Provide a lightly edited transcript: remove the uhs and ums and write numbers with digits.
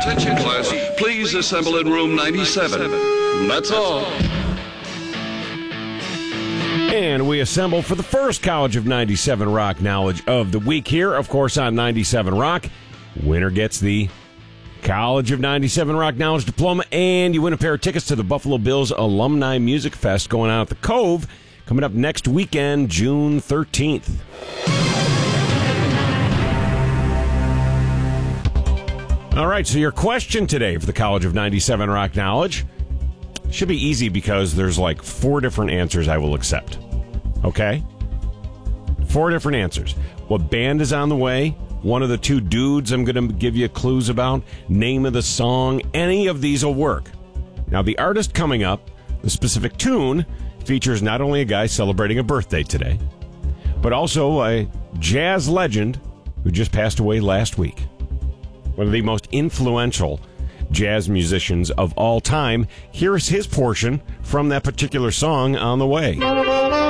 Attention class, please assemble in room 97. That's all. And we assemble for the first College of 97 Rock Knowledge of the week here, of course, on 97 Rock. Winner gets the College of 97 Rock Knowledge Diploma, and you win a pair of tickets to the Buffalo Bills Alumni Music Fest going on at the Cove, coming up next weekend, June 13th. All right, so your question today for the College of 97 Rock Knowledge should be easy because there's like 4 different answers I will accept. Okay? 4 different answers. What band is on the way? One of the 2 dudes I'm going to give you clues about? Name of the song? Any of these will work. Now, the artist coming up, the specific tune, features not only a guy celebrating a birthday today, but also a jazz legend who just passed away last week. One of the most influential jazz musicians of all time. Here is his portion from that particular song, On the Way.